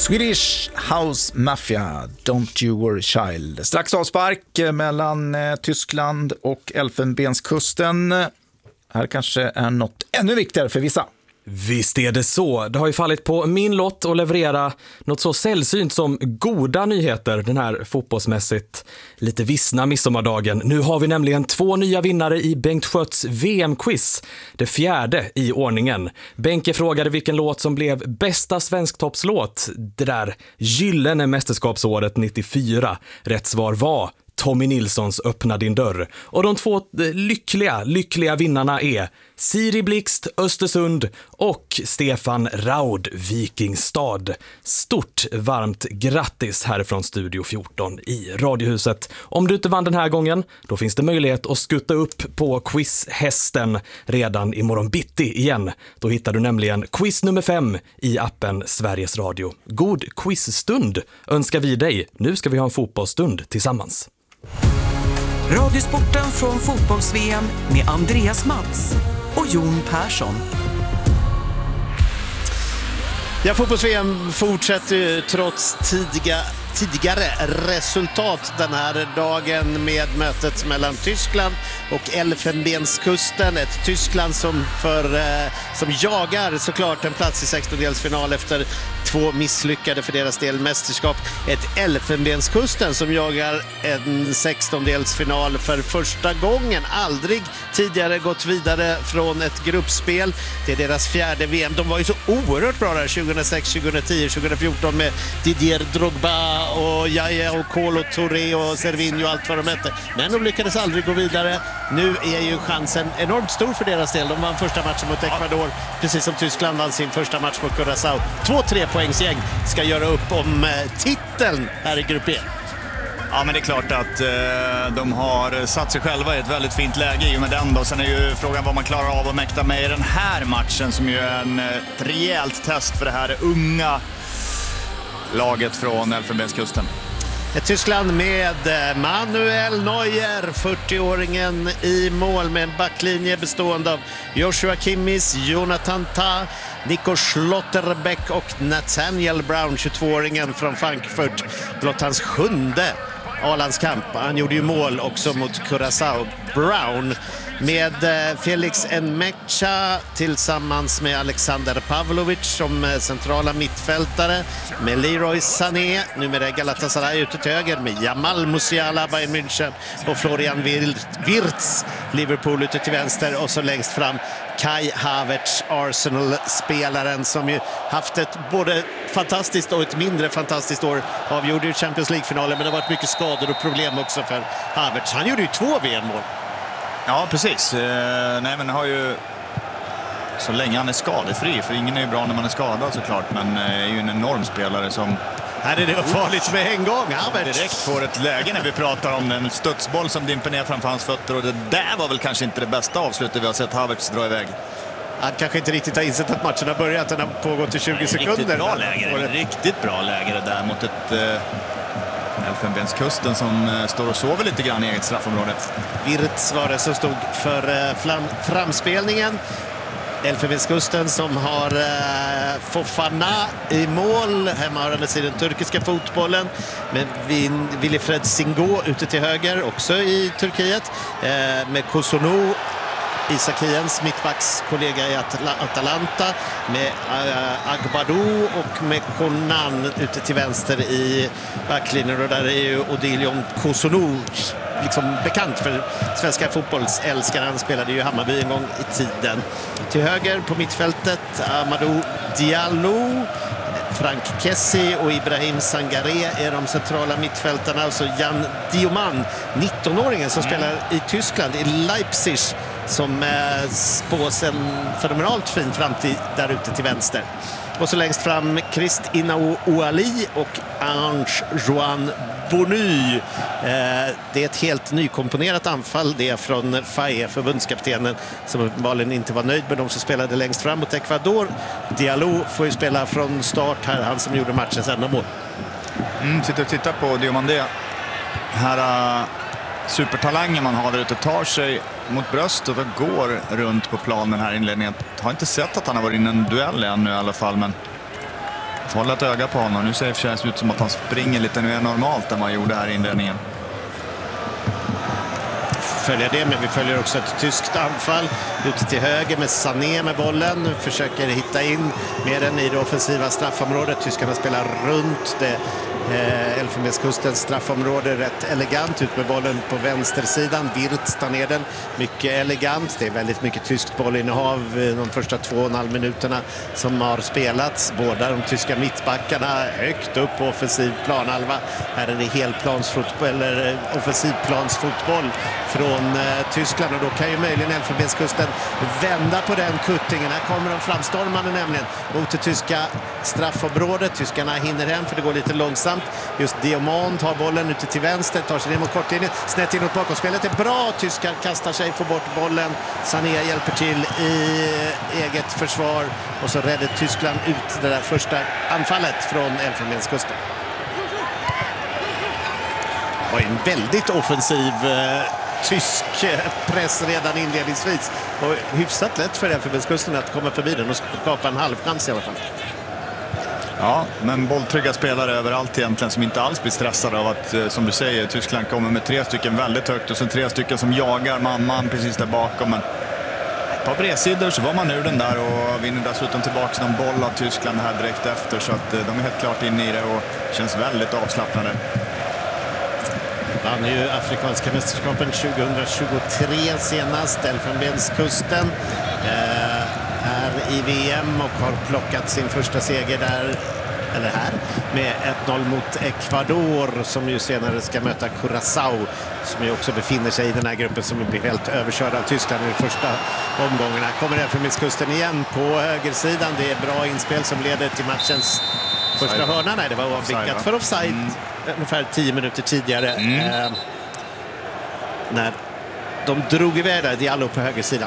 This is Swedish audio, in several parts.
Swedish House Mafia, Don't You Worry Child. Strax avspark mellan Tyskland och Elfenbenskusten. Här kanske är något ännu viktigare för vissa. Visst är det så. Det har ju fallit på min lott att leverera något så sällsynt som goda nyheter den här fotbollsmässigt lite vissna midsommardagen. Nu har vi nämligen 2 nya vinnare i Bengt Schötts VM-quiz. Det 4:e i ordningen. Benke frågade vilken låt som blev bästa svensktoppslåt det där gyllene mästerskapsåret 94. Rätt svar var Tommy Nilssons Öppna din dörr. Och de 2 lyckliga vinnarna är Siri Blixt, Östersund och Stefan Raud, Vikingstad. Stort varmt grattis härifrån Studio 14 i Radiohuset. Om du inte vann den här gången, då finns det möjlighet att skutta upp på quizhästen redan imorgon bitti igen. Då hittar du nämligen quiz nummer 5 i appen Sveriges Radio. God quizstund önskar vi dig. Nu ska vi ha en fotbollsstund tillsammans. Radiosporten från fotbolls-VM med Andreas Mats och Jon Persson. Ja, fotbolls-VM fortsätter ju trots tidigare resultat den här dagen med mötet mellan Tyskland och Elfenbenskusten. Ett Tyskland som jagar såklart en plats i 16-delsfinal efter 2 misslyckade för deras del mästerskap. Ett Elfenbenskusten som jagar en 16-delsfinal för första gången. Aldrig tidigare gått vidare från ett gruppspel. Det är deras 4:e VM. De var ju så oerhört bra där 2006, 2010, 2014 med Didier Drogba och Yaya och Kolo Touré och Servinho och allt vad de hette. Men de lyckades aldrig gå vidare. Nu är ju chansen enormt stor för deras del. De vann första matchen mot Ecuador, precis som Tyskland vann sin första match mot Curaçao. 2-3 poängsgäng ska göra upp om titeln här i grupp E. Ja, men det är klart att de har satt sig själva i ett väldigt fint läge i och med den då. Sen är ju frågan vad man klarar av att mäkta med i den här matchen som ju är ett rejält test för det här unga laget från Elfenbenskusten. Ett Tyskland med Manuel Neuer, 40-åringen i mål med en backlinje bestående av Joshua Kimmich, Jonathan Tah, Nico Schlotterbeck och Nathaniel Brown, 22-åringen från Frankfurt. Blott hans 7:e A-landskamp. Han gjorde ju mål också mot Curaçao. Brown med Felix Nmecha tillsammans med Alexander Pavlovic som centrala mittfältare, med Leroy Sané, numera Galatasaray ute till höger, med Jamal Musiala, Bayern München, och Florian Wirtz, Liverpool ute till vänster, och så längst fram Kai Havertz, Arsenal-spelaren som ju haft ett både fantastiskt och ett mindre fantastiskt år. Avgjorde ju Champions League-finalen, men det har varit mycket skador och problem också för Havertz. Han gjorde ju 2 VM-mål. Ja, precis. Nej, men har ju så länge han är skadefri, för ingen är ju bra när man är skadad såklart, men är ju en enorm spelare som... Här är det farligt med en gång. Havertz direkt får ett läge när vi pratar om en studsboll som dimper ner framför hans fötter, och det där var väl kanske inte det bästa avslutet vi har sett Havertz dra iväg. Han kanske inte riktigt har insett att matchen har börjat. Den har pågått i 20 sekunder. Riktigt bra läge det där mot ett Elfenbenskusten som står och sover lite grann i eget straffområde. Wirtz var det som stod för framspelningen. Elfenbenskusten som har Fofana i mål, hemmahörandes i den turkiska fotbollen, med Wilfred Singo ute till höger också i Turkiet, med Kosonou, Isakiens mittbackskollega i Atalanta, med Agbadou och med Konan ute till vänster i backlinjen, och där är ju Odilion Kosonou liksom bekant för svenska fotbollsälskare. Han spelade ju Hammarby en gång i tiden. Till höger på mittfältet Amadou Diallo, Frank Kessie och Ibrahim Sangaré är de centrala mittfältarna, och så Jan Dioman, 19-åringen som spelar i Tyskland, i Leipzig, som spås en fenomenalt fin framtid där ute till vänster. Och så längst fram Christ Inaouali och Ange-Joan Bony. Det är ett helt nykomponerat anfall det från Faye, förbundskaptenen, som uppenbarligen inte var nöjd med de som spelade längst fram mot Ecuador. Diallo får ju spela från start här, han som gjorde matchens enda mål. Sitter och tittar på Diomandé. Här supertalangen man har där ute tar sig mot bröstet och går runt på planen här i inledningen. Jag har inte sett att han har varit in en duell ännu i alla fall, men hålla ett öga på honom. Nu ser det ut som att han springer lite mer normalt än vad han gjorde här i inledningen. Följer det, men vi följer också ett tyskt anfall ute till höger med Sané med bollen. Försöker hitta in med den i det offensiva straffområdet. Tyskarna spelar runt det. Elfenbenskustens straffområde rätt elegant ut med bollen på vänstersidan. Wirtz tar ner den mycket elegant. Det är väldigt mycket tyskt bollinnehav de första 2,5 minuterna som har spelats. Båda de tyska mittbackarna högt upp på offensiv planhalva. Här är det helplansfotboll eller offensivplansfotboll från Tyskland, och då kan ju möjligen Elfenbenskusten vända på den kuttingen. Här kommer de framstormande nämligen mot det tyska straffområdet. Tyskarna hinner hem för det går lite långsamt. Just Diomand har bollen ute till vänster, tar sig ner mot kortlinjen, snett inåt bakom. Spelet är bra, tyskar kastar sig, får bort bollen. Sané hjälper till i eget försvar och så räddar Tyskland ut det där första anfallet från Elfenbenskusten. Och en väldigt offensiv tysk press redan inledningsvis. Och hyfsat lätt för Elfenbenskusten att komma förbi den och skapa en halvchans i alla fall. Ja, men bolltrygga spelare överallt egentligen som inte alls blir stressade av att, som du säger, Tyskland kommer med 3 stycken väldigt högt och sen 3 stycken som jagar man precis där bakom. Men ett par bredsidor så var man ur den där och vinner dessutom tillbaka någon boll av Tyskland här direkt efter, så att de är helt klart inne i det och känns väldigt avslappnade. Vann ju Afrikanska mästerskapen 2023 senast. Elfenbenskusten är i VM och har plockat sin första seger där, eller här, med 1-0 mot Ecuador som ju senare ska möta Curaçao, som ju också befinner sig i den här gruppen som blir helt överkörd av Tyskland i första omgångarna. Kommer Elfenbenskusten igen på högersidan. Det är bra inspel som leder till matchens första hörna. Nej, det var avvickat för offside ungefär 10 minuter tidigare. När de drog iväg där, Diallo på högersidan.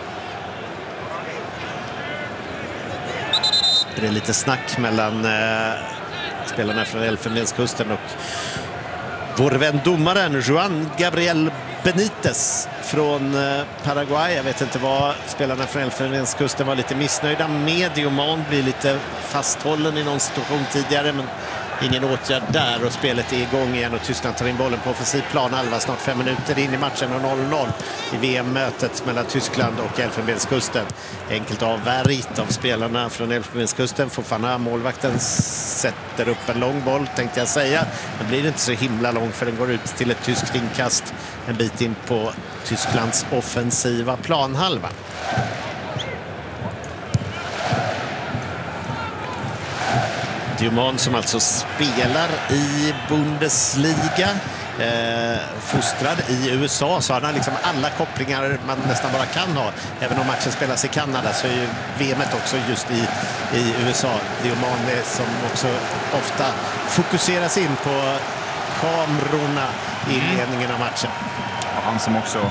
Det är lite snack mellan spelarna från Elfenbenskusten och vår vän domaren Juan Gabriel Benitez från Paraguay. Jag vet inte vad spelarna från Elfenbenskusten var lite missnöjda med. Diomand blir lite fasthållen i någon situation tidigare, men ingen åtgärd där och spelet är igång igen och Tyskland tar in bollen på offensiv plan. Alva snart 5 minuter in i matchen och 0-0 i VM-mötet mellan Tyskland och Elfenbenskusten. Enkelt avvärjt av spelarna från Elfenbenskusten. Fofana, målvakten, sätter upp en lång boll tänkte jag säga. Den blir inte så himla lång för den går ut till ett tyskt inkast en bit in på Tysklands offensiva planhalva. Diomand som alltså spelar i Bundesliga, fostrad i USA, så han har liksom alla kopplingar man nästan bara kan ha. Även om matchen spelas i Kanada så är ju VM:et också just i USA. Diomand är som också ofta fokuseras in på kamerorna i inledningen av matchen. Och han som också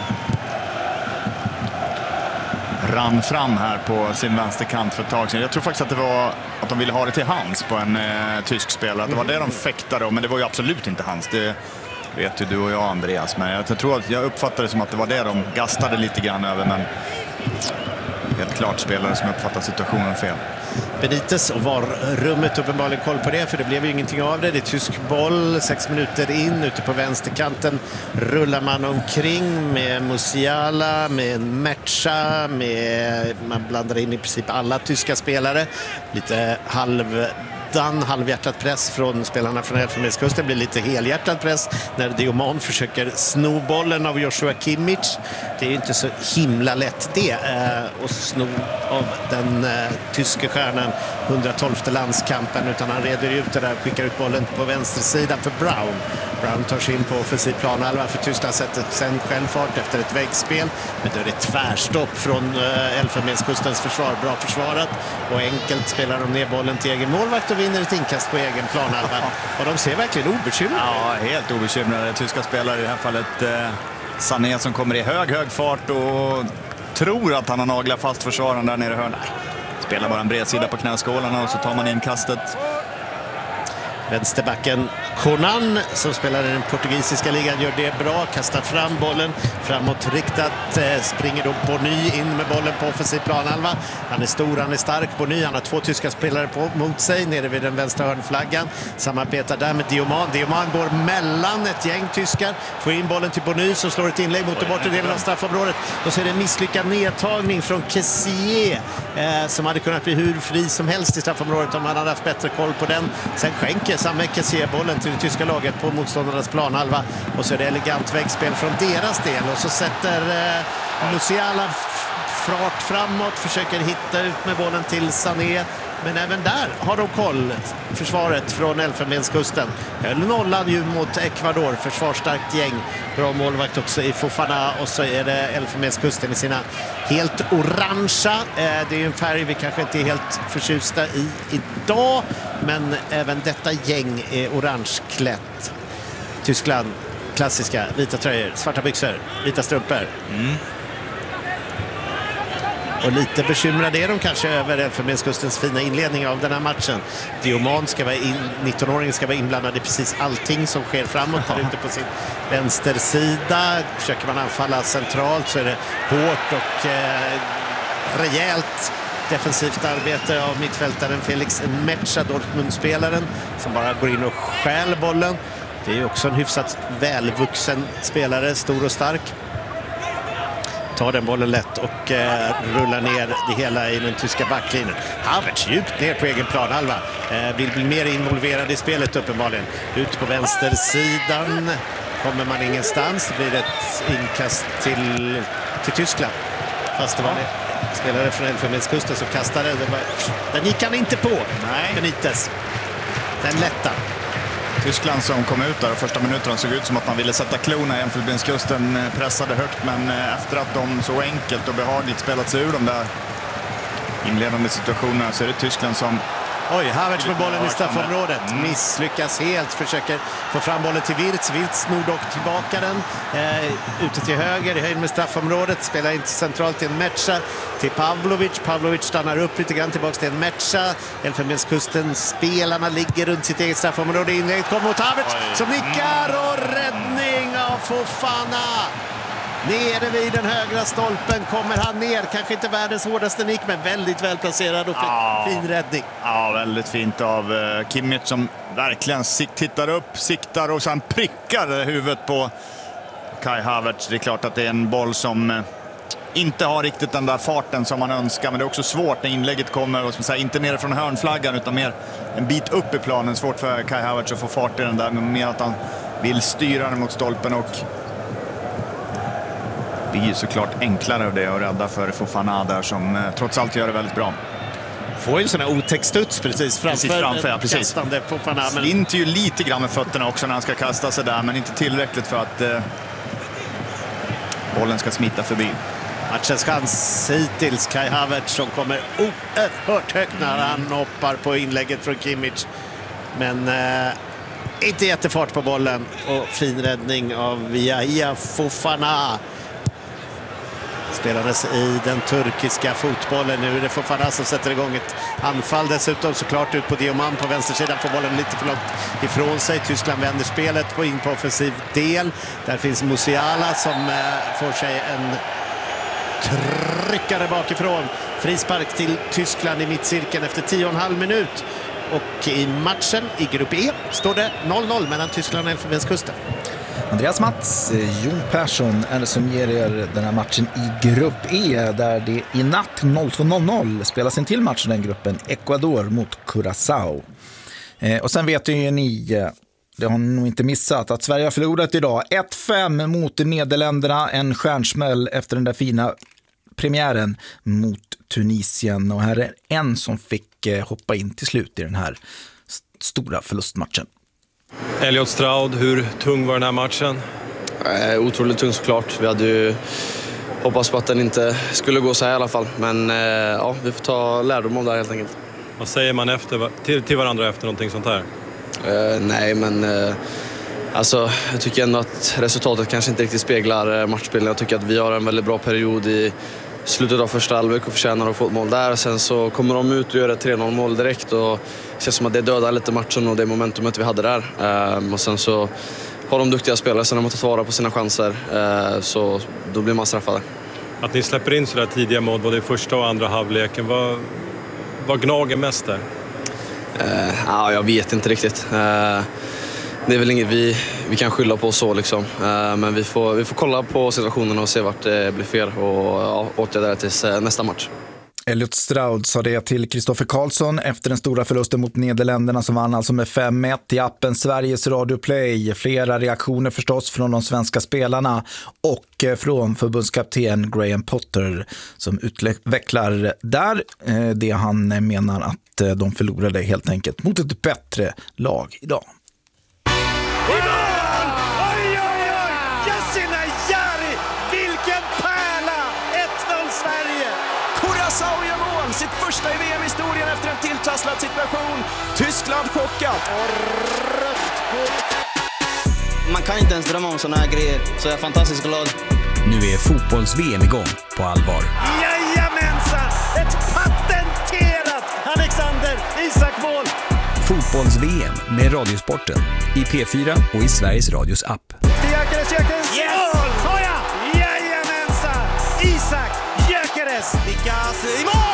rann fram här på sin vänsterkant för ett tag sedan. Jag tror faktiskt att det var att de ville ha det till hands på en tysk spelare. Det var det de fäktade om, men det var ju absolut inte hans. Det vet ju du och jag, Andreas. Men jag tror att jag uppfattade det som att det var det de gastade lite grann över, men helt klart spelare som uppfattar situationen fel. Benitez och var rummet uppenbarligen koll på det, för det blev ju ingenting av det. Det är tysk boll, 6 minuter in, ute på vänsterkanten rullar man omkring med Musiala, med Mertza, man blandar in i princip alla tyska spelare. Lite halvhjärtat press från spelarna från Elfenbenskusten, blir lite helhjärtad press när Diomand försöker sno bollen av Joshua Kimmich. Det är ju inte så himla lätt det att sno av den tyska stjärnan 112:e landskampen, utan han reder ut det där, skickar ut bollen på vänstersidan för Brown. Brown tar sig in på offensiv planhalva för Tyskland, sätter sen självfart efter ett väggspel, men då är det tvärstopp från Elfenbenskustens försvar. Bra försvarat och enkelt spelar de ner bollen till egen målvakt och vinner ett inkast på egen planhalva. Och de ser verkligen obekymrade. Ja, helt obekymrade. Tyska spelare, i det här fallet Sané, som kommer i hög fart och tror att han har naglat fast försvararen där nere i hörnet. Spelar bara en bred sida på knäskålarna och så tar man inkastet. Vänsterbacken Conan som spelar i den portugisiska ligan gör det bra, kastar fram bollen framåt riktat, springer då Bony in med bollen på offensiv planhalva. Han är stor, han är stark, Bony, han har 2 tyska spelare mot sig nere vid den vänstra hörnflaggan, samarbetar där med Dioman går mellan ett gäng tyskar, får in bollen till Bony som slår ett inlägg mot den bortre delen av straffområdet, och så är det en misslyckad nedtagning från Kessié som hade kunnat bli hur fri som helst i straffområdet om han hade haft bättre koll på den. Sen skänker Samuel Kessié bollen till det tyska laget på motståndarnas planhalva, och så är det elegant väggspel från deras del, och så sätter Musiala fart framåt, försöker hitta ut med bollen till Sané, men även där har de koll, försvaret från Elfenbenskusten. Höll nollan ju mot Ecuador, försvarsstarkt gäng, bra målvakt också i Fofana, och så är det Elfenbenskusten i sina helt orangea. Det är ju en färg vi kanske inte är helt förtjusta i idag, men även detta gäng är orangeklätt. Tyskland, klassiska vita tröjor, svarta byxor, vita strumpor. Och lite bekymrade är de kanske över Elfenbenskustens fina inledning av den här matchen. Dioman 19-åringen ska vara inblandad i precis allting som sker framåt där ute på sin vänstersida. Försöker man anfalla centralt så är det hårt och rejält defensivt arbete av mittfältaren Felix Nmecha, Dortmund-spelaren, som bara går in och stjäl bollen. Det är ju också en hyfsat välvuxen spelare, stor och stark. Tar den bollen lätt och rullar ner det hela i den tyska backlinjen. Havertz djupt ner på egen planhalva. Vill bli mer involverad i spelet uppenbarligen. Ut på vänstersidan kommer man ingenstans. Det blir ett inkast till Tyskland. Fast det var en spelare från Elfenbenskusten som kastade. Den gick han inte på. Nej. Benitez. Den lätta. Tyskland som kom ut där och första minuterna såg ut som att man ville sätta klona i Elfenbenskusten, pressade högt, men efter att de så enkelt och behagligt spelat sig ur de där inledande situationerna så är det Tyskland som... Oj, Havertz med bollen i straffområdet. Misslyckas helt, försöker få fram bollen till Wirtz. Wirtz snor dock tillbaka den. Ute till höger, i höjd med straffområdet. Spelar inte centralt till Nmecha. Till Pavlovic. Pavlovic stannar upp lite grann tillbaka till Nmecha. Elfenbenskusten, spelarna ligger runt sitt eget straffområde. Inlägget kommer mot Havertz som nickar, och räddning av Fofana. Nere vid den högra stolpen kommer han ner. Kanske inte världens hårdaste nick, men väldigt välplacerad och fin räddning. Ja, väldigt fint av Kimmich som verkligen tittar upp, siktar och sen prickar huvudet på Kai Havertz. Det är klart att det är en boll som inte har riktigt den där farten som man önskar, men det är också svårt när inlägget kommer, och som säger, inte ner från hörnflaggan utan mer en bit upp i planen. Svårt för Kai Havertz att få fart i den där, men mer att han vill styra den mot stolpen, och det är ju såklart enklare av det att rädda för Fofana där som trots allt gör det väldigt bra. Får ju en sån här otäck studs precis framför ja, precis. Kastande Fofana. Men... Slinter ju lite grann med fötterna också när han ska kasta sig där, men inte tillräckligt för att bollen ska smita förbi. Matchens chans hittills, Kai Havertz som kommer oerhört högt när han hoppar på inlägget från Kimmich. Men inte jättefart på bollen, och fin räddning av Yahya Fofana. Spelades i den turkiska fotbollen. Nu är det Fofana som sätter igång ett anfall. Dessutom såklart ut på Dioman på vänstersidan. Får bollen lite för långt ifrån sig. Tyskland vänder spelet på in på offensiv del. Där finns Musiala som får sig en tryckare bakifrån. Frispark till Tyskland i mittcirkeln efter 10,5 minut. Och i matchen i grupp E står det 0-0 mellan Tyskland och Elfenbenskusten. Andreas Mats, Jon Persson är det som ger er den här matchen i grupp E, där det i natt 0-0 spelas en till match i den gruppen, Ecuador mot Curaçao. Och sen vet ju ni, det har ni nog inte missat, att Sverige har förlorat idag 1-5 mot Nederländerna, en stjärnsmäll efter den där fina premiären mot Tunisien. Och här är en som fick hoppa in till slut i den här stora förlustmatchen. Elliot Stroud, hur tung var den här matchen? Otroligt tung såklart. Vi hade ju hoppats på att den inte skulle gå så här i alla fall. Men ja, vi får ta lärdom av det helt enkelt. Vad säger man till varandra efter någonting sånt här? Nej, men alltså, jag tycker ändå att resultatet kanske inte riktigt speglar matchspelen. Jag tycker att vi har en väldigt bra period i slutet av första halvlek och förtjänar att få ett mål där. Sen så kommer de ut och gör ett 3-0 mål direkt och det känns som att det dödar lite matchen och det momentumet vi hade där. Och sen så har de duktiga spelare så de har tagit vara på sina chanser, så då blir man straffade. Att ni släpper in så där tidiga mål både i första och andra halvleken, vad gnager mest där? Ja, jag vet inte riktigt. Det är väl inget vi kan skylla på så liksom. Men vi får kolla på situationen och se vart det blir fel och åtgärda det tills nästa match. Elliot Stroud sa det till Kristoffer Karlsson efter den stora förlusten mot Nederländerna som vann alltså med 5-1 i appen Sveriges Radio Play. Flera reaktioner förstås från de svenska spelarna och från förbundskapten Graham Potter som utvecklar där det han menar att de förlorade helt enkelt mot ett bättre lag idag. Sitt första i VM-historien efter en tilltrasslad situation. Tyskland chockat. Man kan inte ens drömma om såna här grejer, så jag är fantastiskt glad. Nu är fotbolls-VM igång på allvar. Jajamensan! Ett patenterat Alexander Isak-mål. Fotbolls-VM med Radiosporten i P4 och i Sveriges Radios app. Gyökeres, mål! Koja! Jajamensan! Isak Gyökeres. Lyckas i mål!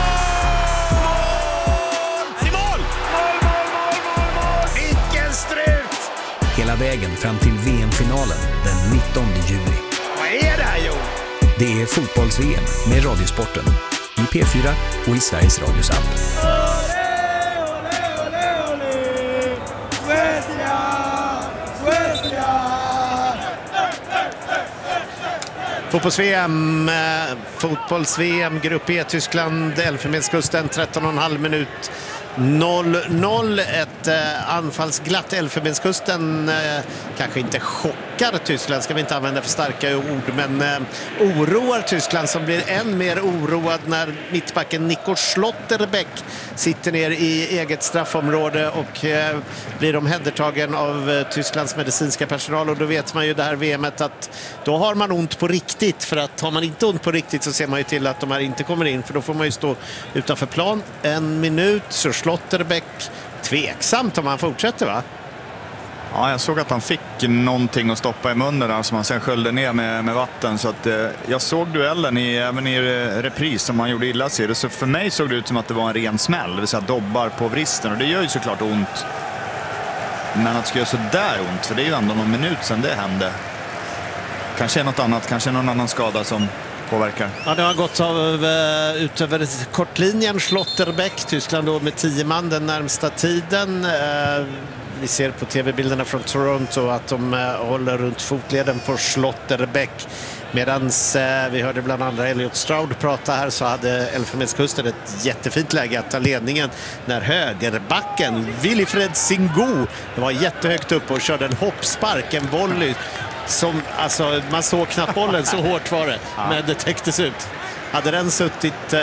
Hela vägen fram till VM-finalen den 19 juli. Vad är det här, Jo? Det är fotbolls-VM med Radiosporten i P4 och i Sveriges Radios app. Fotbolls-VM, Grupp E, Tyskland, Elfenbenskusten, 13,5 minut. 0-0, ett anfallsglatt Elfenbenskusten kanske inte chockar Tyskland, ska vi inte använda för starka ord, men oroar Tyskland som blir än mer oroad när mittbacken Nico Schlotterbeck sitter ner i eget straffområde och blir omhändertagen av Tysklands medicinska personal, och då vet man ju det här VMet att då har man ont på riktigt, för att har man inte ont på riktigt så ser man ju till att de här inte kommer in, för då får man ju stå utanför plan en minut. Så Schlotterbeck tveksamt om han fortsätter, va? Ja, jag såg att han fick någonting att stoppa i munnen där som han sen sköljde ner med vatten. Så att, jag såg duellen även i repris som han gjorde illa sig. Så för mig såg det ut som att det var en ren smäll, det vill säga dobbar på vristen. Och det gör ju såklart ont. Men att det ska göra så där ont, för det är ju ändå någon minut sedan det hände. Kanske är något annat, kanske någon annan skada som påverkar. Ja, det har gått av utöver kortlinjen. Schlotterbeck, Tyskland då med 10 man den närmsta tiden. Vi ser på tv-bilderna från Toronto att de håller runt fotleden på Schlotterbeck. Medan vi hörde bland andra Elliot Stroud prata här, så hade Elfenbenskusten ett jättefint läge att ta ledningen när högerbacken Wilfred Singo var jättehögt upp och körde en hoppspark, en volley som, alltså, man såg knappt bollen, så hårt var det, men det täcktes ut. Hade den suttit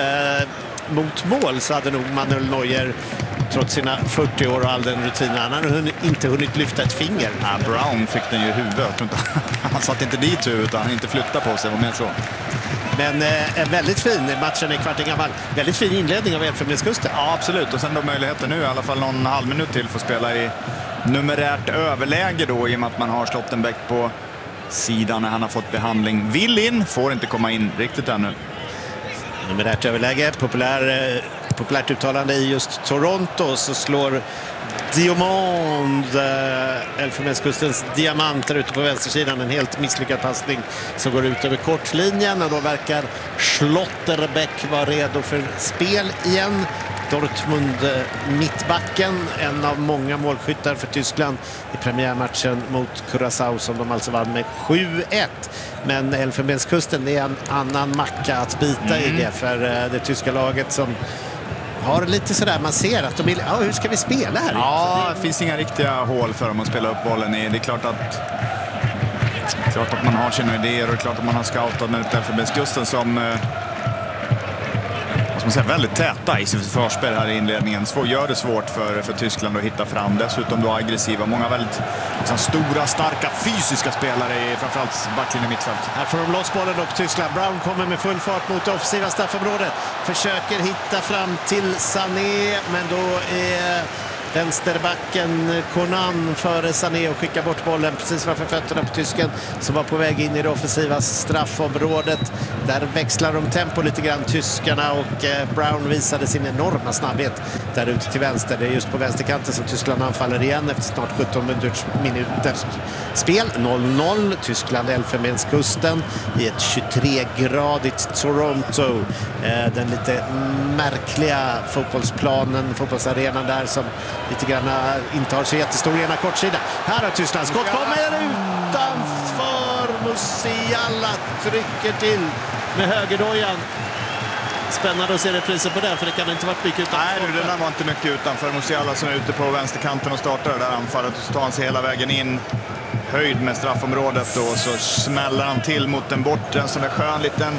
mot mål så hade nog Manuel Neuer, trots sina 40 år och all den rutinen, han hade inte hunnit lyfta ett finger. Ja, Brown fick den ju i huvudet. Han satt inte dit utan han inte flyttade på sig, var mer så. Men väldigt fin matchen i kvarten gammal. Väldigt fin inledning av Elfenbenskusten. Ja, absolut. Och sen då möjligheten nu i alla fall någon halv minut till för att spela i numerärt överläge då, i och med att man har Schlotterbeck på sidan när han har fått behandling. Vill in, får inte komma in riktigt ännu. Numerärt överläge, populärt uttalande i just Toronto, så slår Diamond, Elfenbenskustens diamanter ute på vänstersidan, en helt misslyckad passning som går ut över kortlinjen, och då verkar Schlotterbeck vara redo för spel igen. Dortmund mittbacken, en av många målskyttar för Tyskland i premiärmatchen mot Curaçao som de alltså vann med 7-1. Men Elfenbenskusten, det är en annan macka att bita i det för det tyska laget som har lite sådär, man ser att de vill, ja, hur ska vi spela här? Ja, det finns inga riktiga hål för dem att spela upp bollen i. Det är klart att man har sina idéer, och klart att man har scoutat med Elfenbenskusten som väldigt täta i sitt förspel här i inledningen. Gör det svårt för Tyskland att hitta fram. Dessutom då aggressiva. Många väldigt stora, starka, fysiska spelare i framförallt backlinjen mittfält. Här får de loss bollen och Tyskland. Brown kommer med full fart mot det offensiva straffområdet. Försöker hitta fram till Sané, men då är vänsterbacken Conan före Sané och skickar bort bollen precis framför fötterna på tysken som var på väg in i det offensiva straffområdet. Där växlar de tempo lite grann, tyskarna, och Brown visade sin enorma snabbhet där ute till vänster. Det är just på vänsterkanten som Tyskland anfaller igen efter snart 17 minuters spel. 0-0. Tyskland Elfenbenskusten i ett 23-gradigt Toronto. Den lite märkliga fotbollsarenan där som lite grann inte har så jättestor ena kortsida. Här har Tyskland skott, kommer utanför. Musiala trycker till med högerdojan. Spännande att se reprisen på den, för det kan inte varit mycket utanför. Nej, den där var inte mycket utanför. Musiala som är ute på vänsterkanten och startar det där anfallet, och så tar han sig hela vägen in. Höjd med straffområdet, och så smäller han till mot den bort. En sån där skön liten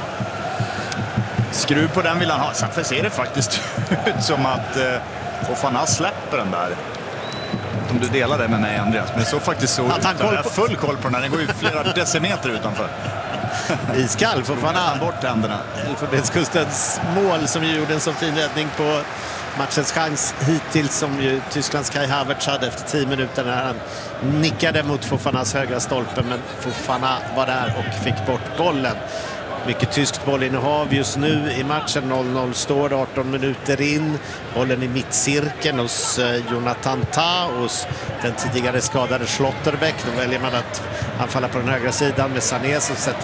skruv på den vill han ha. Sen ser det faktiskt ut som att Fofana släpper den där. Om du delar det med mig, Andreas. Men det såg faktiskt så ut. Jag har full koll på den här. Den går ju flera decimeter utanför. Iskall Fofana bort händerna. Elfenbenskustens mål som ju gjorde en så fin räddning på matchens chans hittills, som ju Tysklands Kai Havertz hade efter 10 minuter när han nickade mot Fofanas högra stolpe, men Fofana var där och fick bort bollen. Mycket tyskt bollinnehav just nu i matchen. 0-0 står 18 minuter in. Bollen i mittcirkeln hos Jonathan Tah, hos den tidigare skadade Schlotterbeck. Då väljer man att anfalla på den högra sidan med Sané som sätter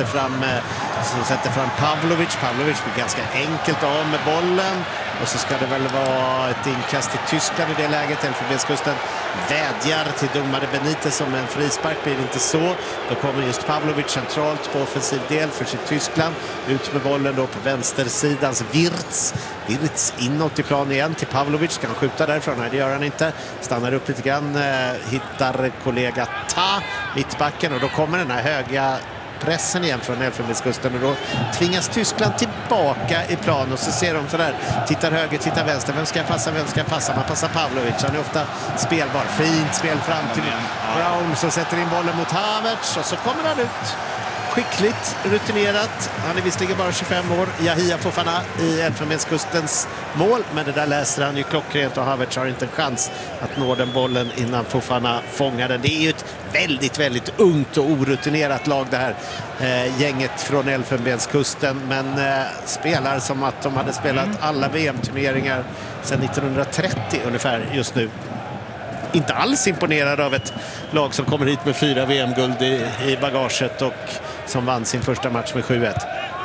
fram Pavlovic. Pavlovic blir ganska enkelt av med bollen. Och så ska det väl vara ett inkast till Tyskland i det läget. Elfenbenskusten vädjar till domare Benitez om en frispark. Blir det inte så, då kommer just Pavlovic centralt på offensiv del för sitt Tyskland. Ut med bollen då på vänstersidans Wirtz inåt i plan igen till Pavlovic. Kan skjuta därifrån? Nej, det gör han inte. Stannar upp lite grann, hittar kollega Tah mittbacken, och då kommer den här höga pressen igen från Elfenbenskusten, och då tvingas Tyskland tillbaka i plan, och så ser de så där, tittar höger, tittar vänster, vem ska jag passa? Man passar Pavlovic, han är ofta spelbar, fint spel fram till Brown som sätter in bollen mot Havertz, och så kommer han ut skickligt, rutinerat. Han är visserligen bara 25 år, Yahia Fofana i Elfenbenskustens mål, men det där läser han ju klockrent, och Havertz har inte en chans att nå den bollen innan Fofana fångar den. Det är ju ett väldigt, väldigt ungt och orutinerat lag det här gänget från Elfenbenskusten, men spelar som att de hade spelat alla VM-turneringar sedan 1930 ungefär just nu. Inte alls imponerad av ett lag som kommer hit med 4 VM-guld i bagaget och som vann sin första match med 7-1.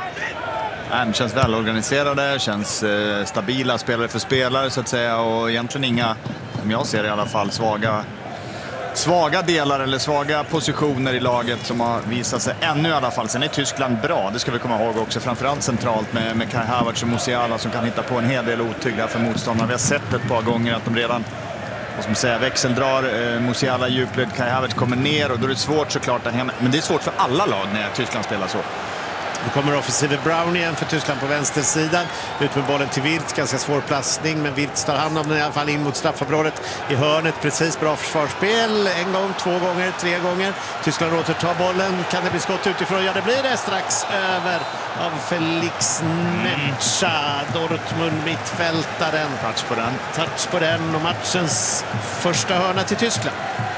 Det känns välorganiserade, känns stabila spelare för spelare så att säga, och egentligen inga, som jag ser i alla fall, svaga delar eller svaga positioner i laget som har visat sig ännu i alla fall. Sen är Tyskland bra, det ska vi komma ihåg också, framförallt centralt med Kai Havertz och Musiala som kan hitta på en hel del otyg där för motståndarna. Vi har sett ett par gånger att de redan växeldrar, Musiala djupled, Kai Havertz kommer ner, och då är det svårt såklart att hemma. Men det är svårt för alla lag när Tyskland spelar så. Nu kommer offensive Brown igen för Tyskland på vänstersidan. Ut med bollen till Wirtz, ganska svår passning, men Wirtz tar hand om den i alla fall in mot straffområdet i hörnet. Precis, bra försvarsspel. 1 gång, 2 gånger, 3 gånger. Tyskland återtar bollen. Kan det bli skott utifrån? Ja, det blir det strax över av Felix Metscha, Dortmund mittfältaren. Touch på den och matchens första hörna till Tyskland.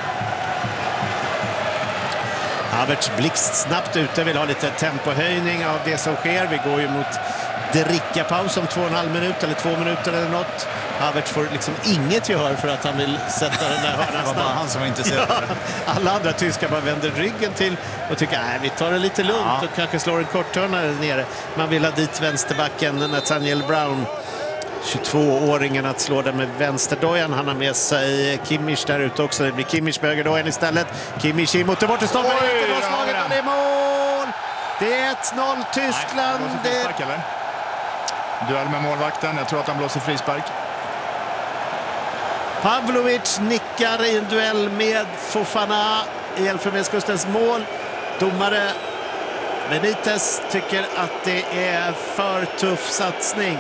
Havertz blixtsnabbt ute, vill ha lite tempohöjning av det som sker. Vi går ju mot drickapaus om 2,5 minuter eller 2 minuter eller något. Havertz får liksom inget gehör för att han vill sätta den där hörnan snabbt. Det var bara han som var intresserad. Ja, alla andra tyskar bara vänder ryggen till och tycker nej, vi tar det lite lugnt och kanske slår en korthörna där nere. Man vill ha dit vänsterbacken Nathaniel Brown, 22-åringen, att slå den med vänsterdojan. Han har med sig Kimmich där ute också. Det blir Kimmich med högerdojan istället. Kimmich in mot det bortre stolpen. Det är mål! Det är 1-0 Tyskland. Nej, duell med målvakten. Jag tror att han blåser frispark. Pavlovic nickar i en duell med Fofana i Elfenbenskustens mål. Domare Benitez tycker att det är för tuff satsning.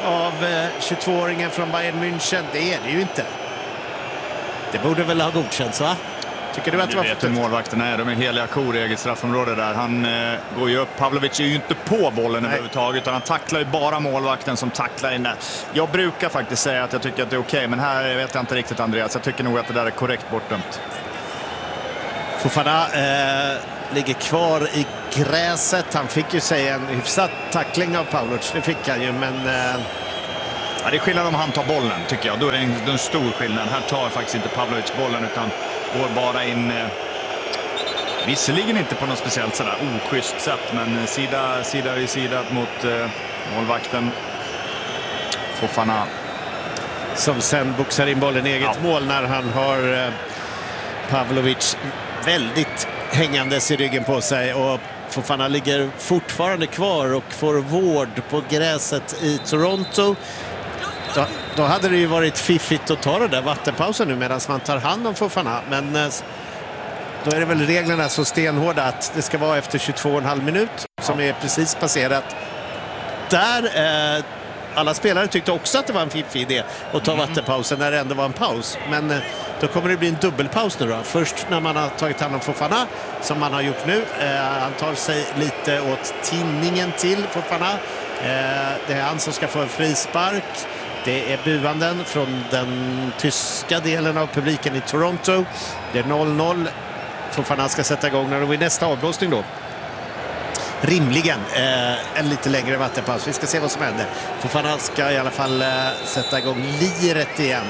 av 22-åringen från Bayern München. Det är det ju inte. Det borde väl ha godkänts, va? Tycker du att det var vet hur målvakterna är. De är heliga kor i eget straffområde där. Han går ju upp. Pavlovic är ju inte på bollen överhuvudtaget, utan han tacklar ju bara målvakten som tacklar in där. Jag brukar faktiskt säga att jag tycker att det är okej, men här vet jag inte riktigt, Andreas. Jag tycker nog att det där är korrekt bortdömt. Fofana ligger kvar i gräset. Han fick ju säga en hyfsad tackling av Pavlovic. Det fick han ju, men... Ja, det är skillnad om han tar bollen, tycker jag. Då är det en stor skillnad. Här tar faktiskt inte Pavlovic bollen, utan går bara in... visserligen inte på något speciellt sådär oschysst sätt, men sida vid sida mot målvakten. Fofana. Som sen boxar in bollen i eget mål när han har Pavlovic väldigt hängandes i ryggen på sig, och Fofana ligger fortfarande kvar och får vård på gräset i Toronto. Då hade det ju varit fiffigt att ta det där vattenpausen nu medan man tar hand om Fofana, men då är det väl reglerna så stenhårda att det ska vara efter 22,5 minut som är precis passerat. Där alla spelare tyckte också att det var en fiffig idé att ta vattenpausen när det ändå var en paus, men då kommer det bli en dubbelpaus nu då. Först när man har tagit hand om Fofana, som man har gjort nu. Han tar sig lite åt tinningen till Fofana. Det är han som ska få en frispark. Det är buanden från den tyska delen av publiken i Toronto. Det är 0-0. Fofana ska sätta igång när det blir nästa avblåsning då. Rimligen en lite längre vattenpaus. Vi ska se vad som händer. Fofana ska i alla fall sätta igång liret igen.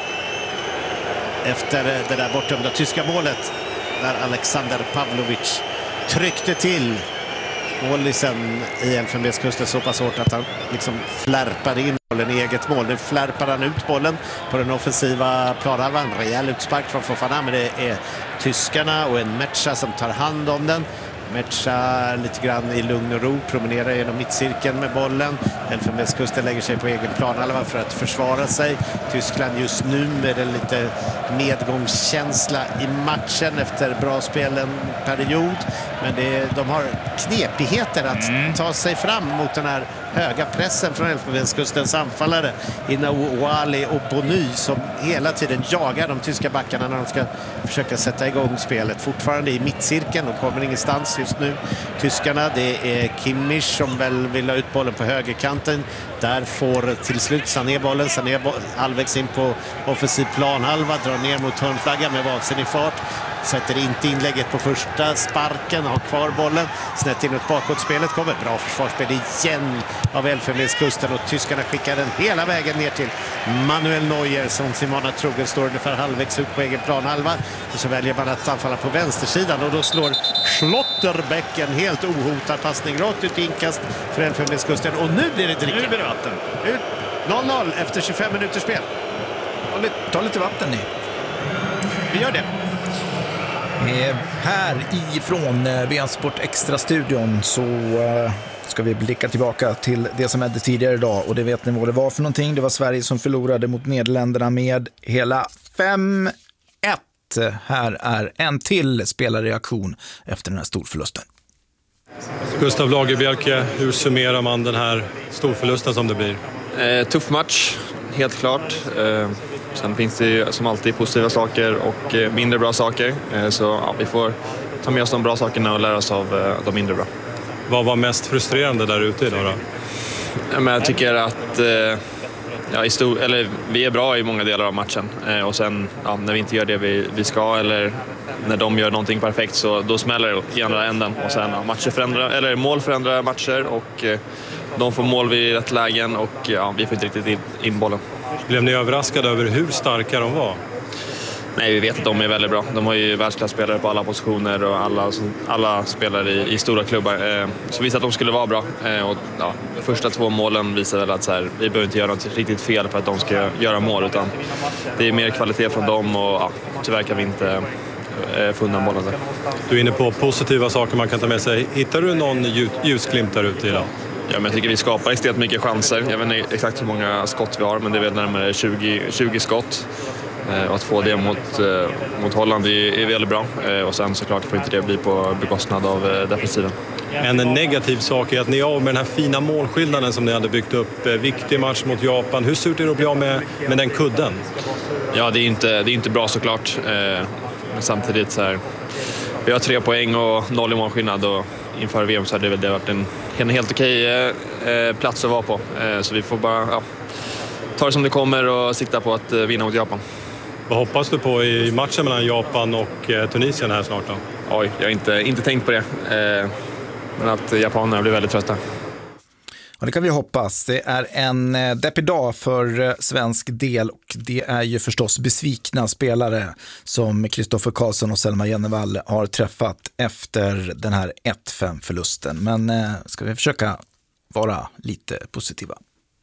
Efter det där bortdömda tyska målet där Alexander Pavlovic tryckte till målisen i Elfenbenskusten så pass hårt att han liksom flärpade in bollen i eget mål. Nu flärpar han ut bollen på den offensiva planhalvan. Rejäl utspark från Fofana, men det är tyskarna och en Mecha som tar hand om den. Mecha lite grann i lugn och ro promenerar genom mittcirkeln med bollen. Elfenbenskusten lägger sig på egen planhalva för att försvara sig. Tyskland just nu med en lite medgångskänsla i matchen efter bra spel en period. Men de har knepigheter att ta sig fram mot den här höga pressen från Elfenbenskustens anfallare. Inouali och Bony som hela tiden jagar de tyska backarna när de ska försöka sätta igång spelet. Fortfarande i mittcirkeln, de kommer ingenstans just nu. Tyskarna, det är Kimmich som väl vill ha ut bollen på högerkanten. Där får till slut Sané bollen. Sané halvvägs in på offensiv planhalva, drar ner mot hörnflaggan med vansinnig fart. Sätter inte inlägget på första sparken, har kvar bollen. Snett inåt bakåtspelet kommer. Bra försvarsspel igen av Elfenbenskusten, och tyskarna skickar den hela vägen ner till Manuel Neuer som sin vana trogen står ungefär halvvägs ut på egen planhalva. Och så väljer man att anfalla på vänstersidan, och då slår Schlotterbeck en helt ohotad passning rakt ut i inkast för Elfenbenskusten. Och nu blir det dricka. Nu blir det vatten. 0-0 efter 25 minuters spel. Ta lite vatten ni. Vi gör det. Här ifrån V-sport Extra-studion så ska vi blicka tillbaka till det som hände tidigare idag, och det vet ni vad det var för någonting. Det var Sverige som förlorade mot Nederländerna med hela 5-1. Här är en till spelarreaktion efter den här storförlusten. Gustav Lagerbielke, hur summerar man den här storförlusten som det blir? Tuff match, helt klart. Sen finns det ju som alltid positiva saker och mindre bra saker. Så ja, vi får ta med oss de bra sakerna och lära oss av de mindre bra. Vad var mest frustrerande där ute idag då? Men jag tycker att vi är bra i många delar av matchen. Och sen när vi inte gör det vi ska, eller när de gör någonting perfekt, så då smäller det i andra änden. Och sen mål förändrar matcher, och de får mål vid rätt lägen, och vi får inte riktigt in bollen. Blev ni överraskade över hur starka de var? Nej, vi vet att de är väldigt bra. De har ju världsklasspelare på alla positioner och alla spelare i stora klubbar. Så vi visste att de skulle vara bra. Och första 2 målen visar väl att vi behöver inte göra något riktigt fel för att de ska göra mål, utan det är mer kvalitet från dem, och tyvärr kan vi inte få undan bollen där. Du är inne på positiva saker man kan ta med sig. Hittar du någon ljusglimt där ute idag? Ja, men jag tycker vi skapar extremt mycket chanser. Jag vet inte exakt hur många skott vi har, men det är väl närmare 20 skott. Och att få det mot Holland är väldigt bra. Och sen såklart får inte det bli på bekostnad av defensiven. En negativ sak är att ni är av med den här fina målskillnaden som ni hade byggt upp. Viktig match mot Japan. Hur surt är det att bli av med den kudden? Ja, det är inte bra såklart. Men samtidigt så här, vi har 3 poäng och 0 i målskillnad, och inför VM så hade det varit en helt okej plats att vara på. Så vi får bara ta det som det kommer och sikta på att vinna mot Japan. Vad hoppas du på i matchen mellan Japan och Tunisien här snart då? Oj, jag har inte tänkt på det. Men att japanerna blir väldigt trötta. Och det kan vi hoppas. Det är en deppig dag för svensk del, och det är ju förstås besvikna spelare som Kristoffer Karlsson och Selma Jennevall har träffat efter den här 1-5-förlusten. Men ska vi försöka vara lite positiva.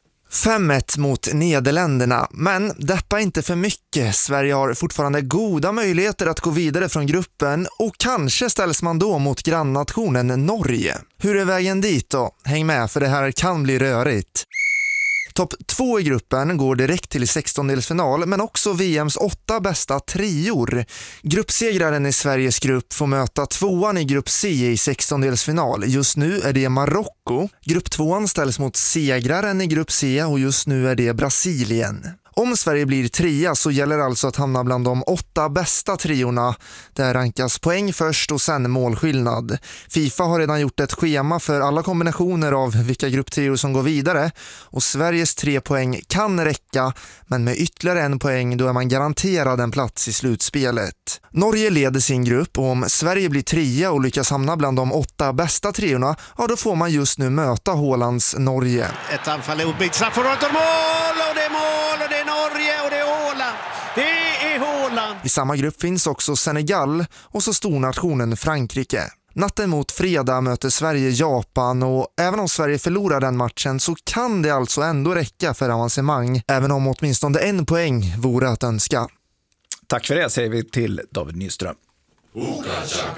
5-1 mot Nederländerna, men deppa inte för mycket. Sverige har fortfarande goda möjligheter att gå vidare från gruppen, och kanske ställs man då mot grannnationen Norge. Hur är vägen dit då? Häng med, för det här kan bli rörigt. Topp 2 i gruppen går direkt till 16-delsfinal, men också VMs 8 bästa trior. Gruppsegraren i Sveriges grupp får möta 2:an i grupp C i 16-delsfinal. Just nu är det Marocko. Grupp 2:an ställs mot segraren i grupp C, och just nu är det Brasilien. Om Sverige blir 3 så gäller alltså att hamna bland de 8 bästa triorna. Där rankas poäng först och sen målskillnad. FIFA har redan gjort ett schema för alla kombinationer av vilka grupptrior som går vidare. Och Sveriges 3 poäng kan räcka, men med ytterligare 1 poäng då är man garanterad en plats i slutspelet. Norge leder sin grupp, och om Sverige blir 3 och lyckas hamna bland de 8 bästa triorna, ja då får man just nu möta Haalands Norge. Ett anfall är uppbyggt, straffområdet och mål, och det är mål, och det är Norge, och det är Haaland. Det är Haaland. I samma grupp finns också Senegal och så stornationen Frankrike. Natten mot fredag möter Sverige Japan, och även om Sverige förlorar den matchen så kan det alltså ändå räcka för avancemang, även om åtminstone 1 poäng vore att önska. Tack för det, säger vi till David Nyström.